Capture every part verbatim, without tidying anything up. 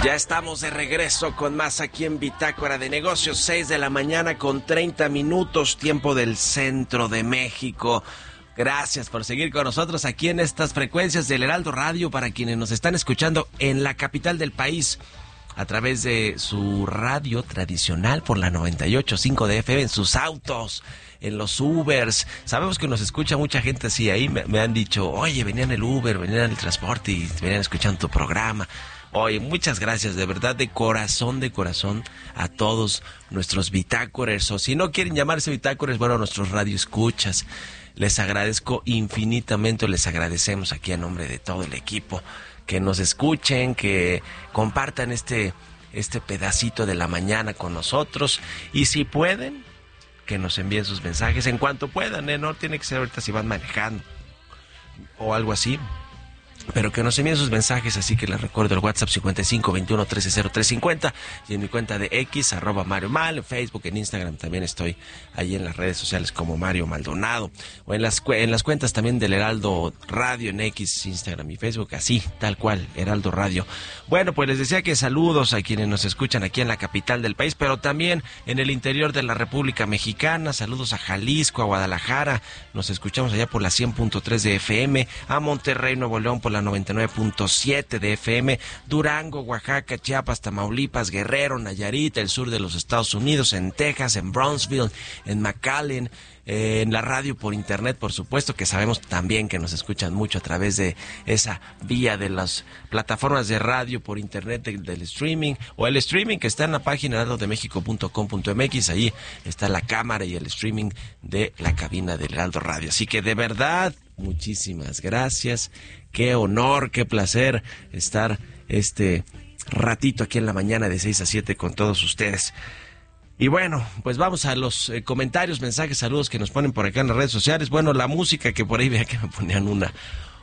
Ya estamos de regreso con más aquí en Bitácora de Negocios, seis de la mañana con treinta minutos, tiempo del centro de México. Gracias por seguir con nosotros aquí en estas frecuencias del Heraldo Radio para quienes nos están escuchando en la capital del país a través de su radio tradicional por la noventa y ocho punto cinco de F M, en sus autos, en los Ubers. Sabemos que nos escucha mucha gente así. Ahí me, me han dicho, oye, venían en el Uber, venían en el transporte y venían escuchando tu programa. Oye, muchas gracias, de verdad, de corazón, de corazón, a todos nuestros bitácoras, o si no quieren llamarse bitácoras, bueno, a nuestros radioescuchas. Les agradezco infinitamente, les agradecemos aquí a nombre de todo el equipo, que nos escuchen, que compartan este, este pedacito de la mañana con nosotros, y si pueden, que nos envíen sus mensajes en cuanto puedan, ¿eh? No tiene que ser ahorita si van manejando o algo así, pero que nos envíen sus mensajes. Así que les recuerdo el WhatsApp cincuenta y cinco veintiuno trece cero tres cincuenta y en mi cuenta de X, arroba Mario Mal, en Facebook, en Instagram también estoy ahí en las redes sociales como Mario Maldonado, o en las, en las cuentas también del Heraldo Radio en X, Instagram y Facebook, así, tal cual, Heraldo Radio. Bueno, pues les decía que saludos a quienes nos escuchan aquí en la capital del país, pero también en el interior de la República Mexicana. Saludos a Jalisco, a Guadalajara, nos escuchamos allá por la cien punto tres de F M, a Monterrey, Nuevo León por la noventa y nueve punto siete de F M, Durango, Oaxaca, Chiapas, Tamaulipas, Guerrero, Nayarit, el sur de los Estados Unidos, en Texas, en Brownsville, en McAllen, eh, en la radio por internet, por supuesto, que sabemos también que nos escuchan mucho a través de esa vía de las plataformas de radio por internet, de, del streaming, o el streaming que está en la página heraldo de méxico punto com punto m x. Ahí está la cámara y el streaming de la cabina del Heraldo Radio. Así que de verdad, muchísimas gracias. Qué honor, qué placer estar este ratito aquí en la mañana de seis a siete con todos ustedes. Y bueno, pues vamos a los eh, comentarios, mensajes, saludos que nos ponen por acá en las redes sociales. Bueno, la música que por ahí veía que me ponían una,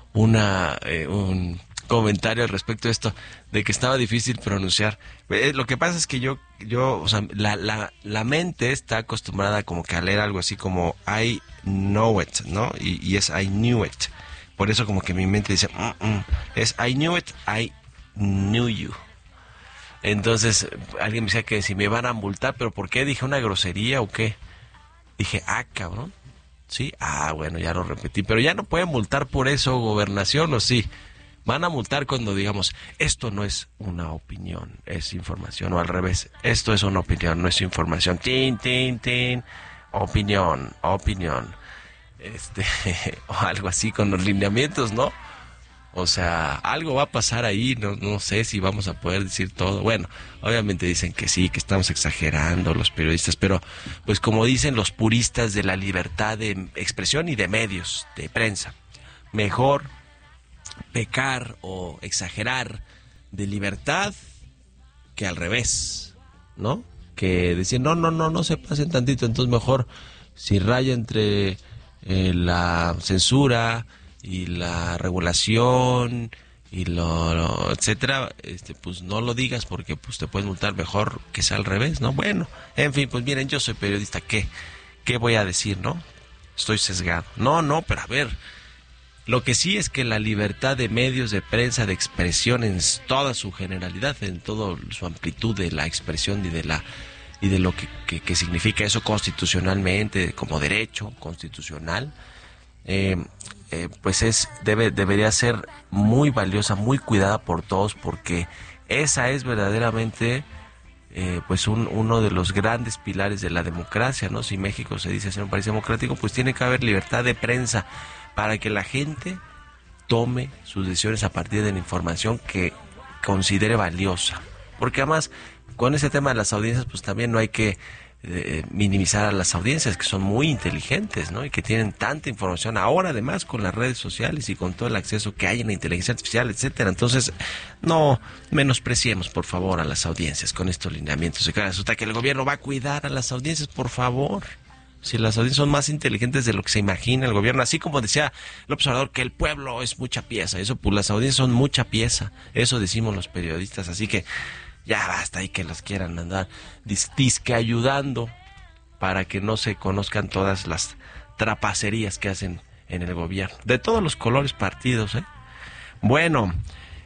una, eh, un comentario al respecto de esto, de que estaba difícil pronunciar. Eh, lo que pasa es que yo, yo, o sea, la, la, la mente está acostumbrada como que a leer algo así como I know it, ¿no? Y, y es I knew it. Por eso como que mi mente dice, mm, mm. es I knew it, I knew you. Entonces, alguien me decía que si me van a multar, ¿pero por qué? ¿Dije una grosería o qué? Dije, ah, cabrón. ¿Sí? Ah, bueno, ya lo repetí. Pero ya no pueden multar por eso, gobernación, ¿o sí? Van a multar cuando digamos, esto no es una opinión, es información. O al revés, esto es una opinión, no es información. Tin, tin, tin. Opinión, opinión. Este, o algo así con los lineamientos, ¿no? O sea, algo va a pasar ahí, no, no sé si vamos a poder decir todo. Bueno, obviamente dicen que sí, que estamos exagerando los periodistas, pero pues como dicen los puristas de la libertad de expresión y de medios, de prensa, mejor pecar o exagerar de libertad que al revés, ¿no? Que decir, no, no, no, no se pasen tantito, entonces mejor si raya entre eh, la censura y la regulación y lo, lo etcétera, este, pues no lo digas porque pues te puedes multar, mejor que sea al revés, ¿no? Bueno, en fin, pues miren, yo soy periodista, ¿qué? ¿Qué voy a decir, no? Estoy sesgado. No, no, pero a ver, lo que sí es que la libertad de medios, de prensa, de expresión en toda su generalidad, en toda su amplitud de la expresión y de la y de lo que, que, que significa eso constitucionalmente, como derecho constitucional, eh, eh, pues es debe debería ser muy valiosa, muy cuidada por todos, porque esa es verdaderamente eh, pues un, uno de los grandes pilares de la democracia, ¿no? Si México se dice ser un país democrático, pues tiene que haber libertad de prensa para que la gente tome sus decisiones a partir de la información que considere valiosa, porque además con ese tema de las audiencias, pues también no hay que eh, minimizar a las audiencias, que son muy inteligentes, ¿no? Y que tienen tanta información ahora, además, con las redes sociales y con todo el acceso que hay en la inteligencia artificial, etcétera. Entonces, no menospreciemos, por favor, a las audiencias con estos lineamientos. Y claro, resulta que el gobierno va a cuidar a las audiencias, por favor. Si las audiencias son más inteligentes de lo que se imagina el gobierno, así como decía el observador que el pueblo es mucha pieza, eso, pues las audiencias son mucha pieza, eso decimos los periodistas, así que ya basta ahí que los quieran andar dis, disque ayudando para que no se conozcan todas las trapacerías que hacen en el gobierno, de todos los colores partidos, ¿eh? Bueno,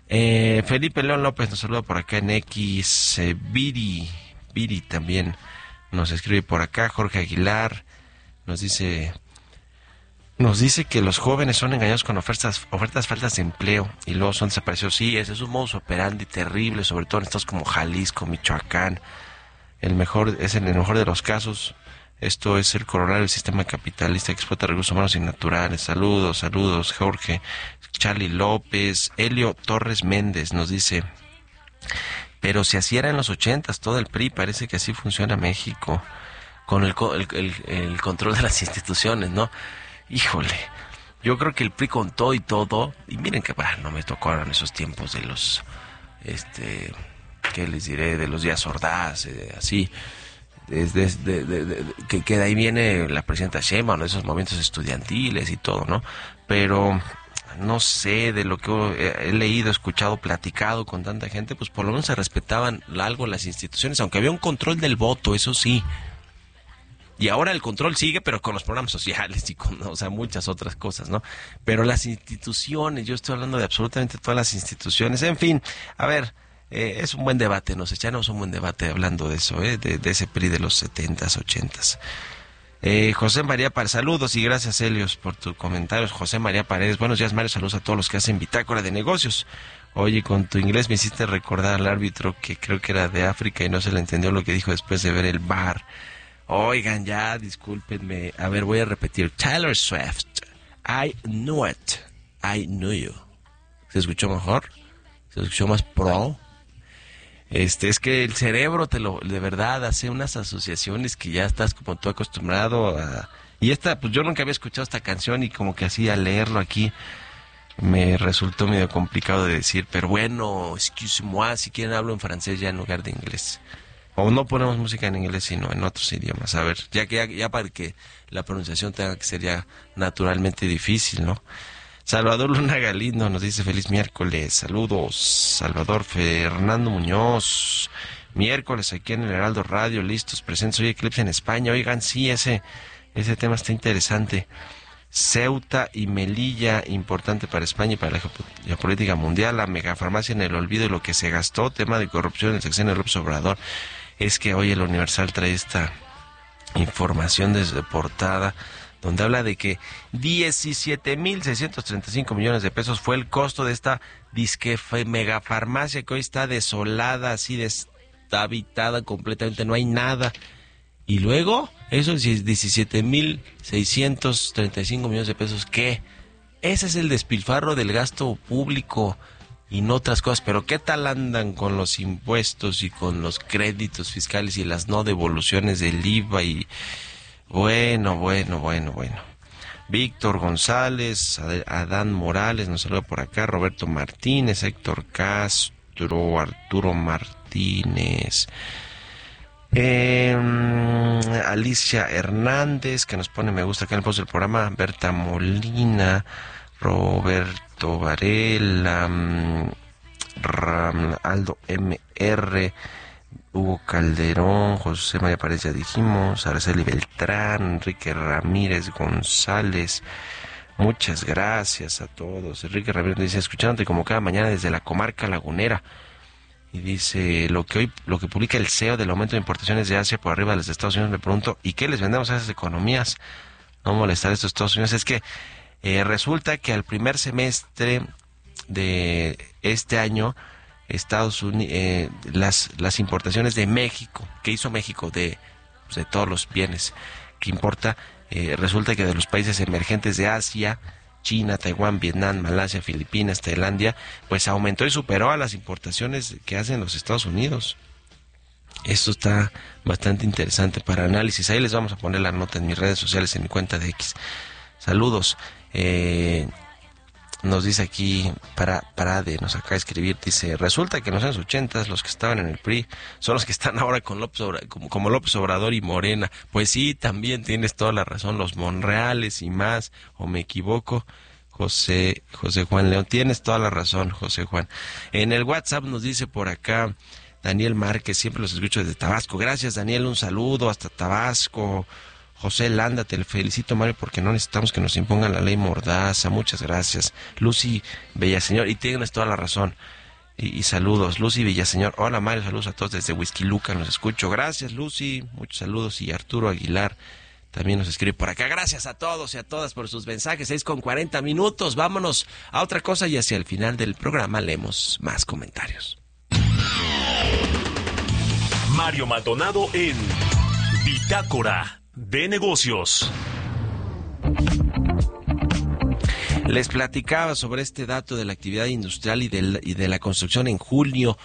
Eh, Felipe León López nos saluda por acá en X. Eh, Viri, Viri también nos escribe por acá. Jorge Aguilar nos dice... Nos dice que los jóvenes son engañados con ofertas, ofertas faltas de empleo y luego son desaparecidos. Sí, ese es un modus operandi terrible, sobre todo en estados como Jalisco, Michoacán. El mejor, es en el mejor de los casos, esto es el corolario del sistema capitalista que explota recursos humanos y naturales. Saludos, saludos, Jorge. Charlie López, Helio Torres Méndez nos dice, pero si así era en los ochentas, todo el P R I, parece que así funciona México, con el, el, el, el control de las instituciones, ¿no? Híjole, yo creo que el P R I con todo y todo, y miren que bah, no me tocaron esos tiempos de los, este, ¿qué les diré? De los días Ordaz, eh, así, desde de, de, de, de, que, que de ahí viene la presidenta Sheinbaum, ¿no? Esos momentos estudiantiles y todo, ¿no? Pero no sé, de lo que he, he leído, escuchado, platicado con tanta gente, pues por lo menos se respetaban algo las instituciones, aunque había un control del voto, eso sí. Y ahora el control sigue, pero con los programas sociales y con, o sea, muchas otras cosas, ¿no? Pero las instituciones, yo estoy hablando de absolutamente todas las instituciones, en fin, a ver, eh, es un buen debate, nos echamos un buen debate hablando de eso, ¿eh? De, de ese P R I de los setentas, ochentas. Eh, José María Paredes, saludos y gracias, Helios, por tus comentarios. José María Paredes, buenos días, Mario, saludos a todos los que hacen Bitácora de Negocios. Oye, con tu inglés me hiciste recordar al árbitro que creo que era de África y no se le entendió lo que dijo después de ver el V A R. Oigan, ya, discúlpenme. A ver, voy a repetir. Taylor Swift. I knew it. I knew you. ¿Se escuchó mejor? ¿Se escuchó más pro? Este, es que el cerebro te lo, de verdad, hace unas asociaciones que ya estás como tú acostumbrado a... Y esta, pues yo nunca había escuchado esta canción y como que así al leerlo aquí me resultó medio complicado de decir. Pero bueno, excuse-moi, si quieren hablo en francés ya en lugar de inglés. O no ponemos música en inglés, sino en otros idiomas. A ver, ya que ya, ya para que la pronunciación tenga que ser ya naturalmente difícil, ¿no? Salvador Luna Galindo nos dice feliz miércoles. Saludos. Salvador Fernando Muñoz. Miércoles aquí en el Heraldo Radio, listos, presentes. Hoy eclipse en España. Oigan, sí, ese, ese tema está interesante. Ceuta y Melilla, importante para España y para la geopolítica mundial. La megafarmacia en el olvido y lo que se gastó. Tema de corrupción en el sexenio de López Obrador. Es que hoy el Universal trae esta información desde portada donde habla de que diecisiete mil seiscientos treinta y cinco millones de pesos fue el costo de esta disque megafarmacia que hoy está desolada, así deshabitada completamente, no hay nada. Y luego, esos diecisiete mil seiscientos treinta y cinco millones de pesos, ¿qué? Ese es el despilfarro del gasto público y no otras cosas. Pero ¿qué tal andan con los impuestos y con los créditos fiscales y las no devoluciones del I V A? Y bueno, bueno, bueno, bueno. Víctor González, Adán Morales, nos saluda por acá, Roberto Martínez, Héctor Castro, Arturo Martínez, eh, Alicia Hernández, que nos pone me gusta acá en el post del programa, Berta Molina, Roberto Varela, Ram, Aldo M R, Hugo Calderón, José María Paredes, ya dijimos, Araceli Beltrán, Enrique Ramírez González, muchas gracias a todos. Enrique Ramírez dice, escuchándote como cada mañana desde la comarca lagunera, y dice, lo que hoy, lo que publica el C E O del aumento de importaciones de Asia por arriba de los Estados Unidos, me pregunto, ¿y qué les vendemos a esas economías? No molestar a estos Estados Unidos, es que eh, resulta que al primer semestre de este año, Estados Unidos, eh, las las importaciones de México, que hizo México de, pues, de todos los bienes que importa, eh, resulta que de los países emergentes de Asia, China, Taiwán, Vietnam, Malasia, Filipinas, Tailandia, pues aumentó y superó a las importaciones que hacen los Estados Unidos. Esto está bastante interesante para análisis. Ahí les vamos a poner la nota en mis redes sociales, en mi cuenta de X. Saludos. Eh, nos dice aquí, para, Parade, nos acaba de escribir, dice, resulta que en los años ochentas los que estaban en el P R I son los que están ahora con López Obrador, como, como López Obrador y Morena. Pues sí, también tienes toda la razón, los Monreales y más, o me equivoco. José, José Juan León, tienes toda la razón, José Juan. En el WhatsApp nos dice por acá Daniel Márquez, siempre los escucho desde Tabasco. Gracias, Daniel, un saludo hasta Tabasco. José Landa, te felicito, Mario, porque no necesitamos que nos impongan la ley Mordaza. Muchas gracias. Lucy Bellaseñor, y tienes toda la razón. Y, y saludos, Lucy Villaseñor. Hola Mario, saludos a todos desde Whisky Luca, nos escucho. Gracias Lucy, muchos saludos. Y Arturo Aguilar también nos escribe por acá. Gracias a todos y a todas por sus mensajes. seis con cuarenta minutos. Vámonos a otra cosa y hacia el final del programa leemos más comentarios. Mario Maldonado en Bitácora de Negocios. Les platicaba sobre este dato de la actividad industrial y de la, y de la construcción en junio,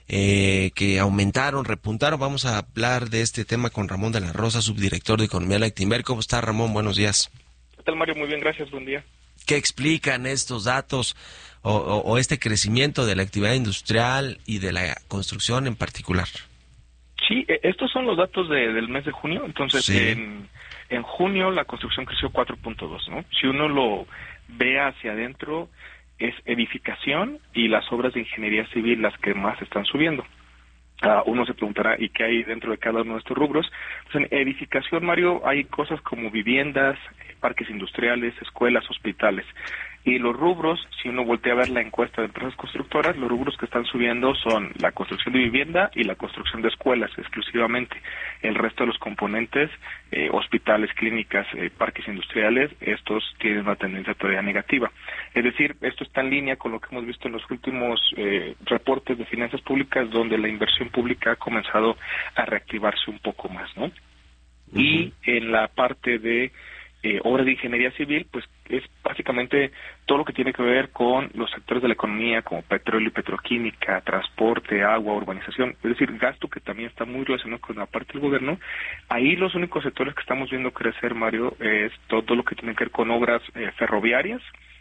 eh, que aumentaron, repuntaron. Vamos a hablar de este tema con Ramón de la Rosa, subdirector de Economía de Actinver. ¿Cómo está, Ramón? Buenos días. ¿Qué tal, Mario? Muy bien, gracias. Buen día. ¿Qué explican estos datos o, o, o este crecimiento de la actividad industrial y de la construcción en particular? Sí, estos son los datos de, del mes de junio. Entonces, sí. en, en junio la construcción creció cuatro punto dos, ¿no? Si uno lo ve hacia adentro, es edificación y las obras de ingeniería civil las que más están subiendo. Uh, uno se preguntará, ¿y qué hay dentro de cada uno de estos rubros? Pues en edificación, Mario, hay cosas como viviendas, parques industriales, escuelas, hospitales. Y los rubros, si uno voltea a ver la encuesta de empresas constructoras, los rubros que están subiendo son la construcción de vivienda y la construcción de escuelas exclusivamente. El resto de los componentes, eh, hospitales, clínicas, eh, parques industriales, estos tienen una tendencia todavía negativa. Es decir, esto está en línea con lo que hemos visto en los últimos eh, reportes de finanzas públicas, donde la inversión pública ha comenzado a reactivarse un poco más, ¿no? Uh-huh. Y en la parte de Eh, obras de ingeniería civil, pues es básicamente todo lo que tiene que ver con los sectores de la economía como petróleo y petroquímica, transporte, agua, urbanización, es decir, gasto que también está muy relacionado con la parte del gobierno. Ahí los únicos sectores que estamos viendo crecer, Mario, es todo lo que tiene que ver con obras eh, ferroviarias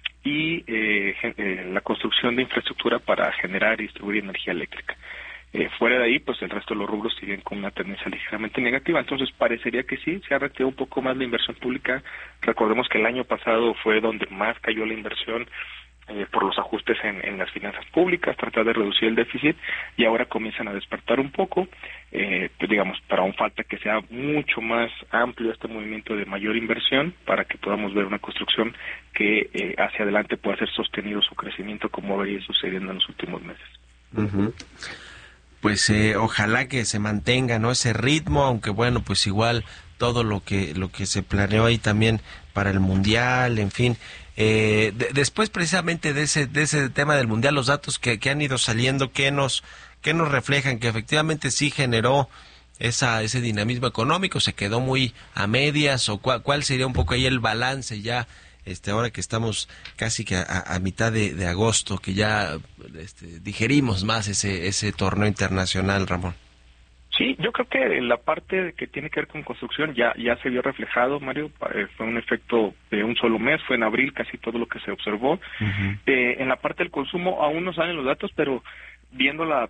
y eh, eh, la construcción de infraestructura para generar y distribuir energía eléctrica. Eh, fuera de ahí, pues el resto de los rubros siguen con una tendencia ligeramente negativa. Entonces, parecería que sí, se ha reactivado un poco más la inversión pública. Recordemos que el año pasado fue donde más cayó la inversión eh, por los ajustes en, en las finanzas públicas, tratar de reducir el déficit, y ahora comienzan a despertar un poco. Eh, pues digamos, para aún falta que sea mucho más amplio este movimiento de mayor inversión para que podamos ver una construcción que eh, hacia adelante pueda ser sostenido su crecimiento como veía sucediendo en los últimos meses. Uh-huh. Pues eh, ojalá que se mantenga, ¿no?, ese ritmo, aunque bueno, pues igual todo lo que lo que se planeó ahí también para el mundial, en fin. Eh, de, después precisamente de ese de ese tema del mundial, los datos que, que han ido saliendo, ¿qué nos qué nos reflejan? Que efectivamente sí generó esa ese dinamismo económico, se quedó muy a medias, o cuál, cuál sería un poco ahí el balance ya. Este, ahora que estamos casi que a, a mitad de, de agosto, que ya este, digerimos más ese ese torneo internacional, Ramón. Sí, yo creo que la parte que tiene que ver con construcción ya ya se vio reflejado, Mario. Eh, fue un efecto de un solo mes, fue en abril casi todo lo que se observó. Uh-huh. Eh, en la parte del consumo aún no salen los datos, pero viendo la